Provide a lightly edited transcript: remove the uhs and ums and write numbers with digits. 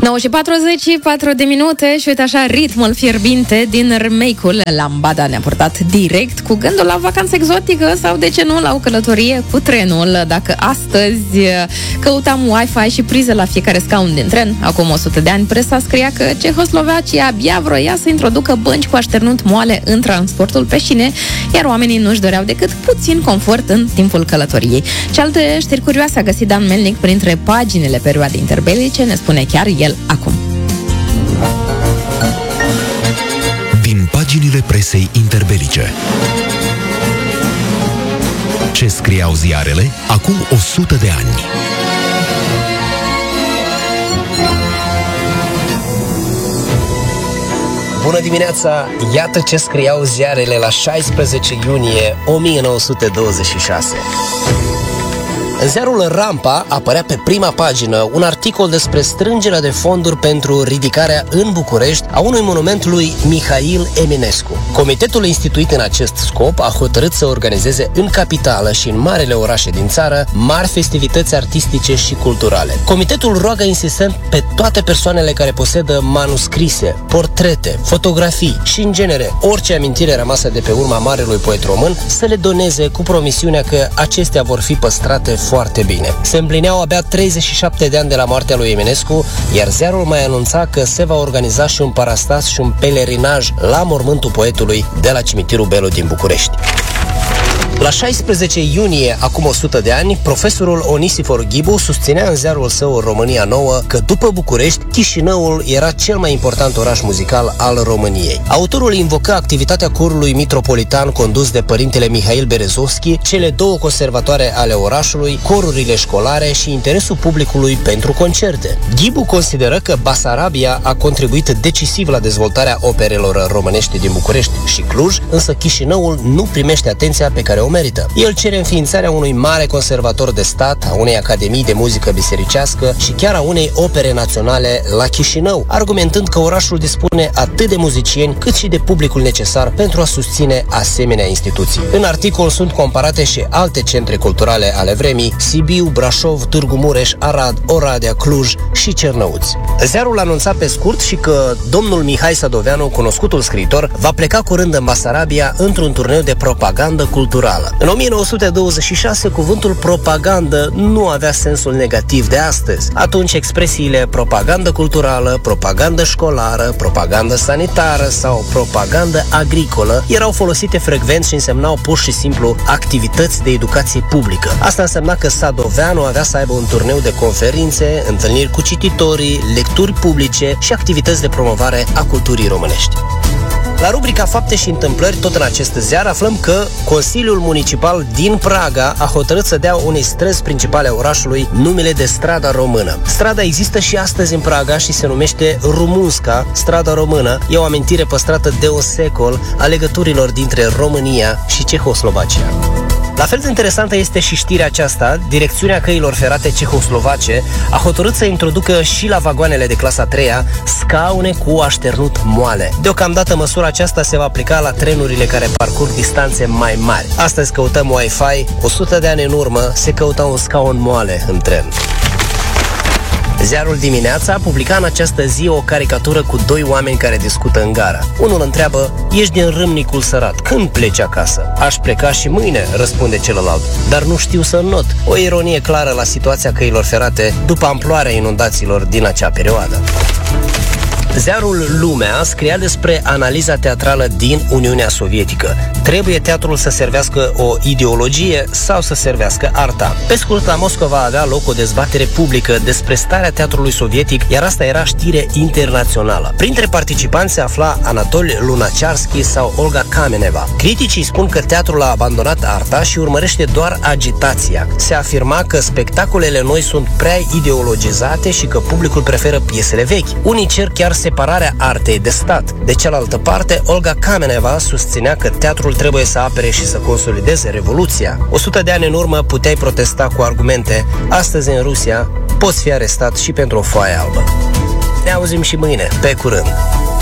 9:44 de minute și uite așa, ritmul fierbinte din remake-ul Lambada ne-a purtat direct cu gândul la vacanță exotică sau, de ce nu, la o călătorie cu trenul. Dacă astăzi căutam Wi-Fi și prize la fiecare scaun din tren, acum 100 de ani, presa scria că Cehoslovacia abia vroia să introducă bănci cu așternut moale în transportul pe șine, iar oamenii nu-și doreau decât puțin confort în timpul călătoriei. Ce alte știri curioase a găsit Dan Melnic printre paginile perioadei interbelice, ne spune chiar el acum. Din paginile presei interbelice. Ce scriau ziarele acum 100 de ani? Bună dimineața! Iată ce scriau ziarele la 16 iunie 1926. În ziarul Rampa apărea pe prima pagină un articol despre strângerea de fonduri pentru ridicarea în București a unui monument lui Mihail Eminescu. Comitetul instituit în acest scop a hotărât să organizeze în capitală și în marele orașe din țară mari festivități artistice și culturale. Comitetul roagă insistent pe toate persoanele care posedă manuscrise, portrete, fotografii și, în genere, orice amintire rămasă de pe urma marelui poet român să le doneze, cu promisiunea că acestea vor fi păstrate foarte bine. Se împlineau abia 37 de ani de la moartea lui Eminescu, iar ziarul mai anunța că se va organiza și un parastas și un pelerinaj la mormântul poetului de la cimitirul Belu din București. La 16 iunie, acum 100 de ani, profesorul Onisifor Ghibu susținea în ziarul său România Nouă că după București, Chișinăul era cel mai important oraș muzical al României. Autorul invoca activitatea corului mitropolitan condus de părintele Mihail Berezovski, cele două conservatoare ale orașului, corurile școlare și interesul publicului pentru concerte. Ghibu consideră că Basarabia a contribuit decisiv la dezvoltarea operelor românești din București și Cluj, însă Chișinăul nu primește atenția pe care o merită. El cere înființarea unui mare conservator de stat, a unei academii de muzică bisericească și chiar a unei opere naționale la Chișinău, argumentând că orașul dispune atât de muzicieni cât și de publicul necesar pentru a susține asemenea instituții. În articol sunt comparate și alte centre culturale ale vremii: Sibiu, Brașov, Târgu Mureș, Arad, Oradea, Cluj și Cernăuți. Ziarul anunța pe scurt și că domnul Mihai Sadoveanu, cunoscutul scriitor, va pleca curând în Basarabia într-un turneu de propagandă culturală. În 1926, cuvântul propagandă nu avea sensul negativ de astăzi. Atunci, expresiile propagandă culturală, propagandă școlară, propagandă sanitară sau propagandă agricolă erau folosite frecvent și însemnau pur și simplu activități de educație publică. Asta însemna că Sadoveanu avea să aibă un turneu de conferințe, întâlniri cu cititorii, lecturi publice și activități de promovare a culturii românești. La rubrica Fapte și întâmplări, tot în acest ziar, aflăm că Consiliul Municipal din Praga a hotărât să dea unei străzi principale a orașului numele de Strada Română. Strada există și astăzi în Praga și se numește Rumunska, Strada Română. E o amintire păstrată de un secol a legăturilor dintre România și Cehoslovacia. La fel de interesantă este și știrea aceasta. Direcțiunea Căilor Ferate Cehoslovace a hotărât să introducă și la vagoanele de clasa 3-a scaune cu așternut moale. Deocamdată măsura aceasta se va aplica la trenurile care parcurg distanțe mai mari. Astăzi căutăm Wi-Fi, 100 de ani în urmă se căuta un scaun moale în tren. Ziarul Dimineața publica în această zi o caricatură cu doi oameni care discută în gara. Unul întreabă: ești din Râmnicul Sărat, când pleci acasă? Aș pleca și mâine, răspunde celălalt, dar nu știu să not. O ironie clară la situația căilor ferate după amploarea inundațiilor din acea perioadă. Ziarul Lumea scria despre analiza teatrală din Uniunea Sovietică. Trebuie teatrul să servească o ideologie sau să servească arta? Pe scurt, la Moscova avea loc o dezbatere publică despre starea teatrului sovietic, iar asta era știre internațională. Printre participanți se afla Anatoli Lunacharsky sau Olga Kameneva. Criticii spun că teatrul a abandonat arta și urmărește doar agitația. Se afirma că spectacolele noi sunt prea ideologizate și că publicul preferă piesele vechi. Unii cer chiar separarea artei de stat. De cealaltă parte, Olga Kameneva susținea că teatrul trebuie să apere și să consolideze revoluția. 100 de ani în urmă puteai protesta cu argumente. Astăzi, în Rusia, poți fi arestat și pentru o foaie albă. Ne auzim și mâine. Pe curând!